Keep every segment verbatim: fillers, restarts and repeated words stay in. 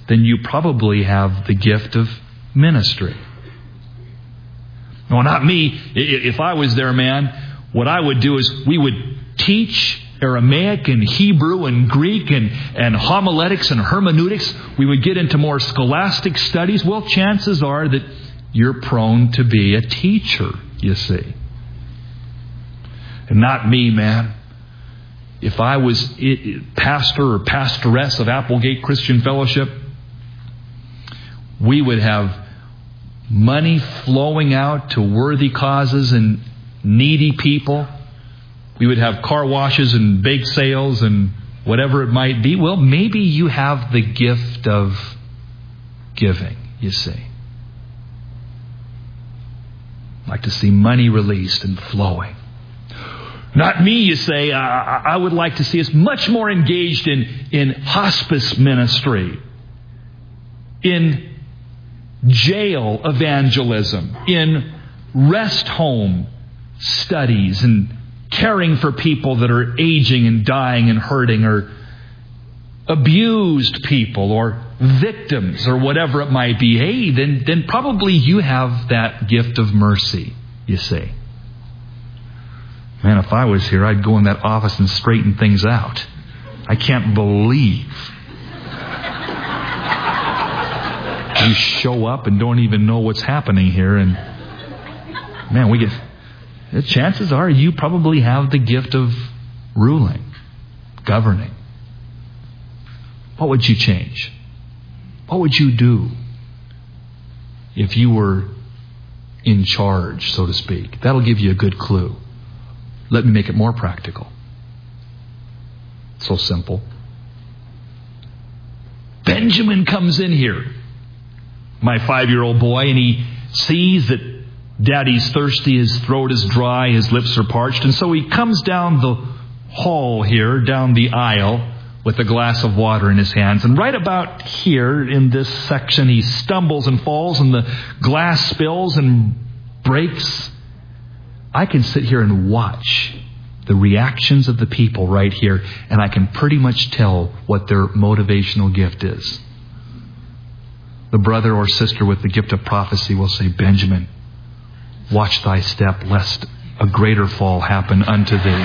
then you probably have the gift of ministry. No, not me. If I was there, man, what I would do is we would teach Aramaic and Hebrew and Greek and, and homiletics and hermeneutics. We would get into more scholastic studies. Well, chances are that you're prone to be a teacher, you see. And not me, man. If I was pastor or pastoress of Applegate Christian Fellowship, we would have money flowing out to worthy causes and needy people. We would have car washes and bake sales and whatever it might be. Well, maybe you have the gift of giving, you see. I'd like to see money released and flowing. Not me, you say. I, I would like to see us much more engaged in, in hospice ministry, in jail evangelism, in rest home studies, and caring for people that are aging and dying and hurting, or abused people, or victims, or whatever it might be. Hey, then, then probably you have that gift of mercy, you see. Man, if I was here, I'd go in that office and straighten things out. I can't believe you show up and don't even know what's happening here. And man, we get... The chances are you probably have the gift of ruling, governing. What would you change? What would you do if you were in charge, so to speak? That'll give you a good clue. Let me make it more practical. So simple. Benjamin comes in here, my five-year-old boy, and he sees that Daddy's thirsty, his throat is dry, his lips are parched. And so he comes down the hall here, down the aisle, with a glass of water in his hands. And right about here in this section, he stumbles and falls, and the glass spills and breaks. I can sit here and watch the reactions of the people right here, and I can pretty much tell what their motivational gift is. The brother or sister with the gift of prophecy will say, Benjamin, watch thy step, lest a greater fall happen unto thee.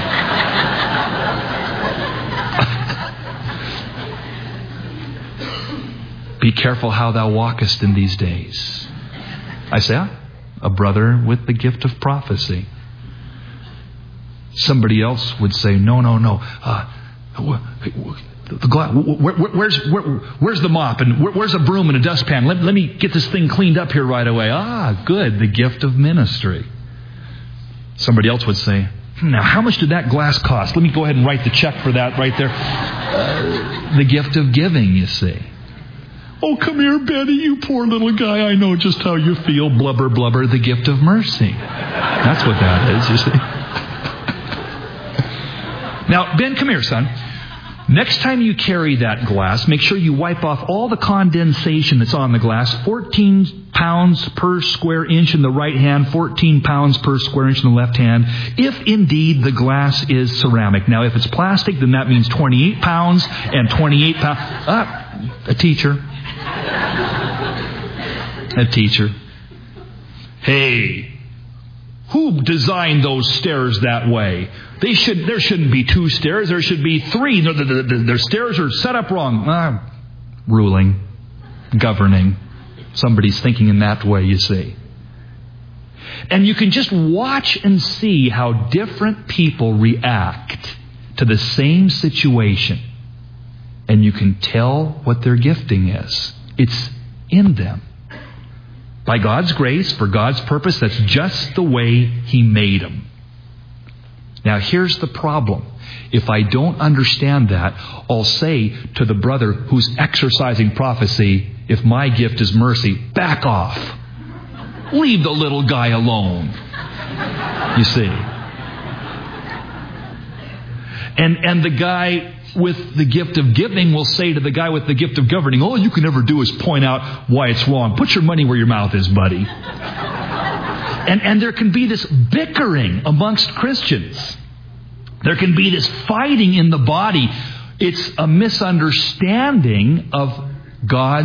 Be careful how thou walkest in these days. I say, ah, a brother with the gift of prophecy. Somebody else would say, no, no, no. Uh, the glass, where, where, where's where, where's the mop and where, where's a broom and a dustpan? Let, let me get this thing cleaned up here right away. Ah, good, the gift of ministry. Somebody else would say, now how much did that glass cost? Let me go ahead and write the check for that right there. Uh, the gift of giving, you see. Oh, come here, Betty, you poor little guy. I know just how you feel. Blubber, blubber, the gift of mercy. That's what that is, you see. Now, Ben, come here, son. Next time you carry that glass, make sure you wipe off all the condensation that's on the glass. fourteen pounds per square inch in the right hand, fourteen pounds per square inch in the left hand, if indeed the glass is ceramic. Now, if it's plastic, then that means twenty-eight pounds and twenty-eight pounds. Ah, a teacher. A teacher. Hey, who designed those stairs that way? They should. There shouldn't be two stairs. There should be three. The, the, the, the stairs are set up wrong. Ah, ruling, governing. Somebody's thinking in that way, you see. And you can just watch and see how different people react to the same situation. And you can tell what their gifting is. It's in them. By God's grace, for God's purpose, that's just the way He made them. Now, here's the problem. If I don't understand that, I'll say to the brother who's exercising prophecy, if my gift is mercy, back off. Leave the little guy alone. You see. And, and the guy with the gift of giving will say to the guy with the gift of governing, all you can ever do is point out why it's wrong. Put your money where your mouth is, buddy. And, and there can be this bickering amongst Christians. There can be this fighting in the body. It's a misunderstanding of God's